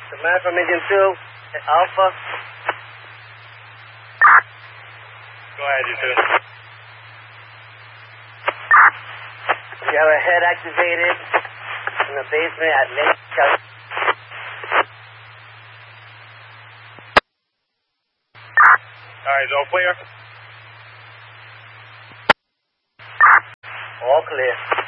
Command from Engine 2, Alpha. Go ahead, you two. We have a head activated in the basement at Lake Charlie. All right, is all clear? All clear.